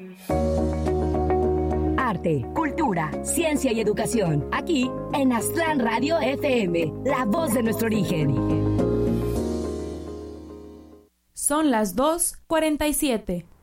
Arte, cultura, ciencia y educación. Aquí en Aztlán Radio FM, la voz de nuestro origen. Son las 2:47.